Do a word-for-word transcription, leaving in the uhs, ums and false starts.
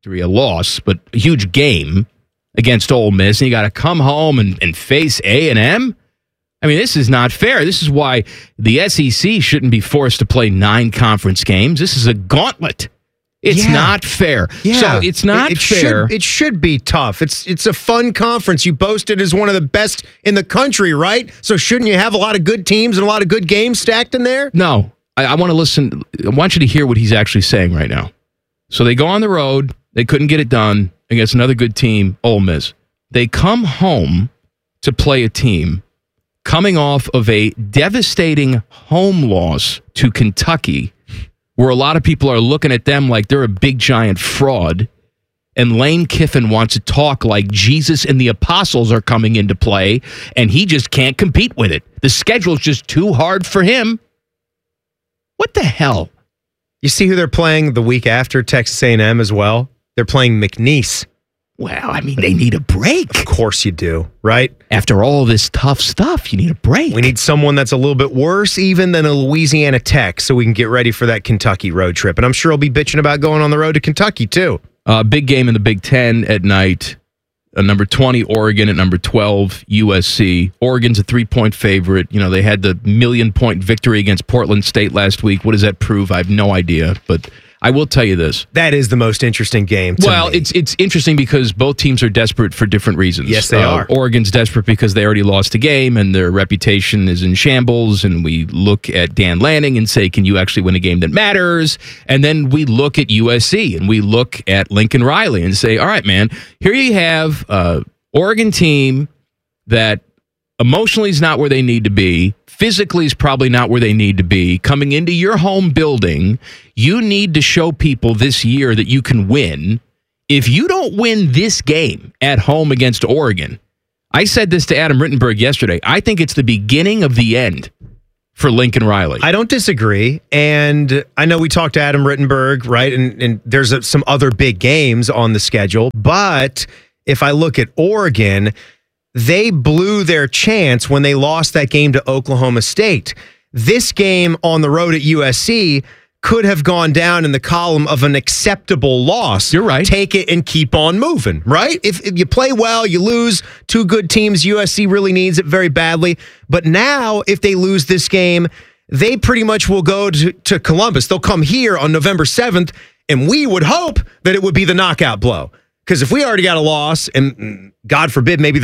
victory, a loss, but a huge game against Ole Miss, and you got to come home and, and face A and M? I mean, this is not fair. This is why the S E C shouldn't be forced to play nine conference games. This is a gauntlet. It's yeah. not fair. Yeah. So it's not it, it fair. Should, it should be tough. It's it's a fun conference. You boasted as one of the best in the country, right? So shouldn't you have a lot of good teams and a lot of good games stacked in there? No. I, I want to listen. I want you to hear what he's actually saying right now. So they go on the road. They couldn't get it done against another good team, Ole Miss. They come home to play a team coming off of a devastating home loss to Kentucky, where a lot of people are looking at them like they're a big, giant fraud. And Lane Kiffin wants to talk like Jesus and the apostles are coming into play, and he just can't compete with it. The schedule's just too hard for him. What the hell? You see who they're playing the week after Texas A and M as well? They're playing McNeese. Well, I mean, they need a break. Of course you do, right? After all this tough stuff, you need a break. We need someone that's a little bit worse even than a Louisiana Tech so we can get ready for that Kentucky road trip. And I'm sure he'll be bitching about going on the road to Kentucky, too. Uh, big game in the Big Ten at night. Uh, number twenty, Oregon. At number twelve, U S C. Oregon's a three-point favorite. You know, they had the million-point victory against Portland State last week. What does that prove? I have no idea, but I will tell you this. That is the most interesting game to Well, me. it's it's interesting because both teams are desperate for different reasons. Yes, they uh, are. Oregon's desperate because they already lost a game and their reputation is in shambles, and we look at Dan Lanning and say, can you actually win a game that matters? And then we look at U S C and we look at Lincoln Riley and say, all right, man, here you have an Oregon team that emotionally is not where they need to be. Physically is probably not where they need to be. Coming into your home building, you need to show people this year that you can win. If you don't win this game at home against Oregon, I said this to Adam Rittenberg yesterday, I think it's the beginning of the end for Lincoln Riley. I don't disagree. And I know we talked to Adam Rittenberg, right? And, and there's a, some other big games on the schedule. But if I look at Oregon, they blew their chance when they lost that game to Oklahoma State. This game on the road at U S C could have gone down in the column of an acceptable loss. You're right. Take it and keep on moving, right? If, if you play well, you lose. Two good teams. U S C really needs it very badly. But now, if they lose this game, they pretty much will go to, to Columbus. They'll come here on November seventh, and we would hope that it would be the knockout blow. Because if we already got a loss, and God forbid, maybe